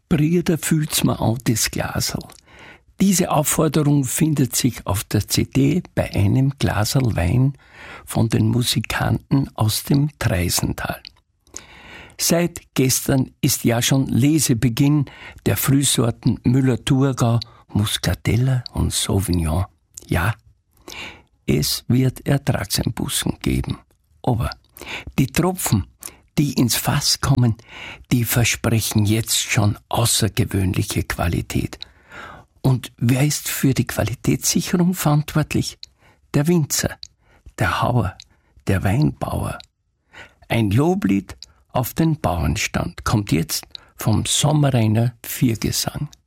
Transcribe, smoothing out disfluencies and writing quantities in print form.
Brüder, fühlt's mir an das Glaserl. Diese Aufforderung findet sich auf der CD bei einem Glaserl Wein von den Musikanten aus dem Treisental. Seit gestern ist ja schon Lesebeginn der Frühsorten Müller-Thurgau, Muscatella und Sauvignon. Ja, es wird Ertragseinbußen geben. Aber die Tropfen, die ins Fass kommen, die versprechen jetzt schon außergewöhnliche Qualität. Und wer ist für die Qualitätssicherung verantwortlich? Der Winzer, der Hauer, der Weinbauer. Ein Loblied auf den Bauernstand kommt jetzt vom Sommerreiner Viergesang.